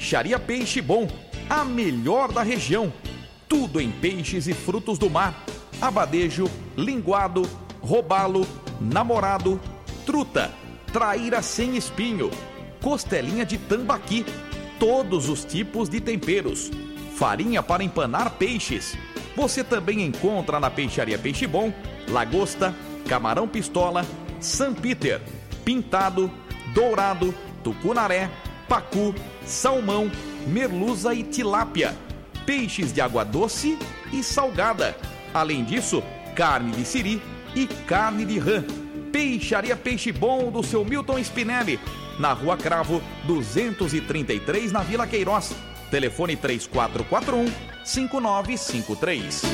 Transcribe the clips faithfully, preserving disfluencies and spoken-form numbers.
Peixaria Peixe Bom, a melhor da região. Tudo em peixes e frutos do mar. Abadejo, linguado, robalo, namorado, truta, traíra sem espinho, costelinha de tambaqui, todos os tipos de temperos, farinha para empanar peixes. Você também encontra na Peixaria Peixe Bom, lagosta, camarão pistola, San Peter, pintado, dourado, tucunaré, pacu, salmão, merluza e tilápia, peixes de água doce e salgada. Além disso, carne de siri e carne de rã. Peixaria Peixe Bom do seu Milton Spinelli, na Rua Cravo, duzentos e trinta e três, na Vila Queiroz. Telefone três quatro quatro um, cinco nove cinco três.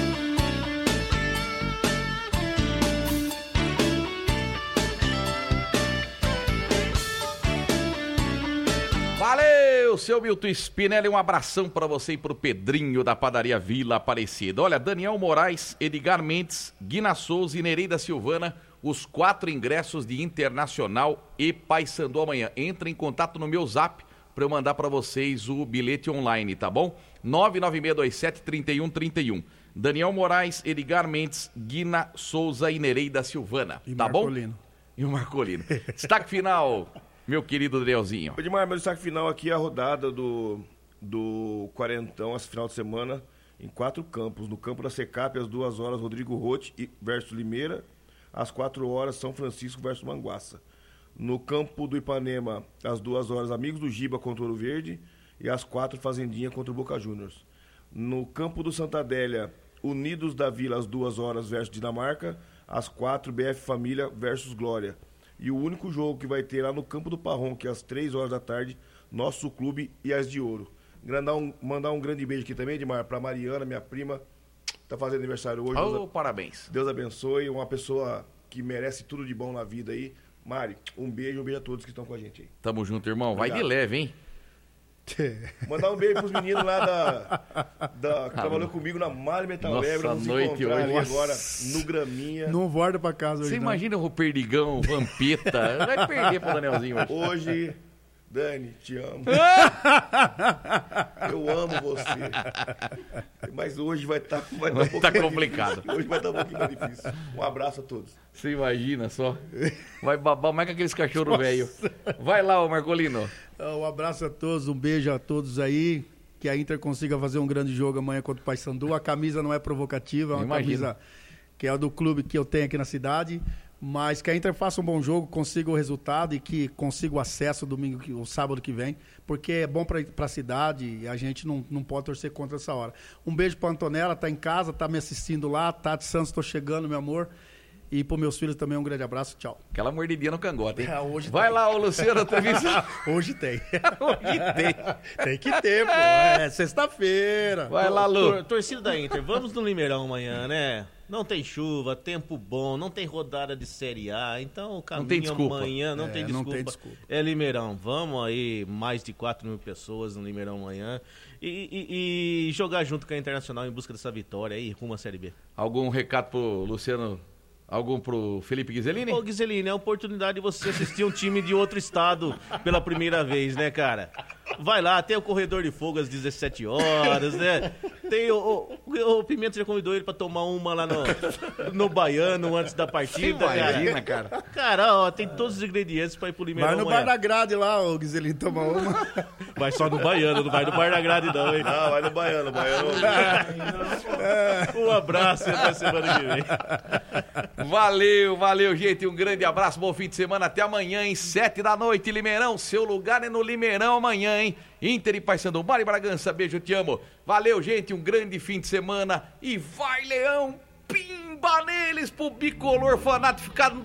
Valeu, seu Milton Spinelli, um abração para você e pro Pedrinho da Padaria Vila Aparecida. Olha, Daniel Moraes, Edgar Mendes, Guina Souza e Nereida Silvana, os quatro ingressos de Internacional e Paysandu amanhã. Entre em contato no meu zap para eu mandar para vocês o bilhete online, tá bom? nove nove seis dois sete, três um três um. Daniel Moraes, Edgar Mendes, Guina Souza e Nereida Silvana, e tá Marcolino. Bom? E o Marcolino. Destaque final, meu querido Danielzinho. Edmar, meu destaque final aqui é a rodada do, do Quarentão, esse final de semana, em quatro campos. No campo da Secap, às duas horas, Rodrigo Rotti versus Limeira. Às quatro horas, São Francisco versus Manguaça. No campo do Ipanema, às duas horas, Amigos do Giba contra o Ouro Verde. E às quatro, Fazendinha contra o Boca Juniors. No campo do Santa Adélia, Unidos da Vila, às duas horas, versus Dinamarca. Às quatro, B F Família versus Glória. E o único jogo que vai ter lá no campo do Parrom, que é às três horas da tarde, Nosso Clube e as de Ouro. Mandar um, mandar um grande beijo aqui também, Edmar, pra Mariana, minha prima. Tá fazendo aniversário hoje. Oh, Deus, parabéns. Deus abençoe. Uma pessoa que merece tudo de bom na vida aí. Mari, um beijo, um beijo a todos que estão com a gente aí. Tamo junto, irmão. Obrigado. Vai de leve, hein? Mandar um beijo pros meninos lá da, da que ah, trabalhou comigo na Mari Metal Nossa, Lab. Vamos noite encontrar hoje. ali agora no Graminha. Não volta pra casa hoje. Você não. imagina o Perdigão, o Vampeta. Vai perder pro Danielzinho hoje. Hoje, Dani, te amo. Eu amo você. Mas hoje vai estar tá, vai vai tá um tá complicado. Difícil. Hoje vai estar tá um pouquinho mais difícil. Um abraço a todos. Você imagina só. Vai babar mais que aqueles cachorros velho. Vai lá, ô Marcolino. Um abraço a todos, um beijo a todos aí. Que a Inter consiga fazer um grande jogo amanhã contra o Paysandu. A camisa não é provocativa, é uma Imagina. camisa que é do clube que eu tenho aqui na cidade. Mas que a Inter faça um bom jogo, consiga o resultado e que consiga o acesso domingo, o sábado que vem, porque é bom para a cidade e a gente não, não pode torcer contra essa hora. Um beijo para Antonella, tá em casa, tá me assistindo lá. Tati Santos, tô chegando, meu amor. E para meus filhos também um grande abraço, tchau. Aquela mordidinha no cangote, hein? É, hoje vai tem. lá, ô Luciano Trevisan. Hoje tem. Hoje tem. Tem que ter, pô. É sexta-feira. Vai lá, Lu. Tor- torcida da Inter, vamos no Limeirão amanhã, né? Não tem chuva, tempo bom, não tem rodada de Série A, então o caminho tem desculpa. amanhã não, É, tem não desculpa. tem desculpa. É Limeirão, vamos aí, mais de quatro mil pessoas no Limeirão amanhã e, e- e jogar junto com a Internacional em busca dessa vitória aí, rumo à Série B. Algum recado pro Luciano? Algum pro Felipe Ghiseline? Ô Ghiseline, é a oportunidade de você assistir um time de outro estado pela primeira vez, né, cara? Vai lá, tem o Corredor de Fogo às dezessete horas, né? Tem o, o, o Pimenta já convidou ele pra tomar uma lá no, no Baiano antes da partida. Você imagina, cara. Cara, cara ó, tem todos os ingredientes pra ir pro Limeirão Vai no amanhã. bar da grade lá, o Guizelino, toma uma. Vai só no Baiano, não vai no bar da grade não, hein? Não, vai no Baiano, Baiano. Um abraço e até semana que vem. Valeu, valeu, gente. Um grande abraço, bom fim de semana. Até amanhã, em sete da noite, Limeirão. Seu lugar é no Limeirão amanhã, hein? Inter e Paysandu. Mari Bragança, beijo, te amo. Valeu, gente. Um grande fim de semana. E vai, Leão, pimba neles pro bicolor fanático ficar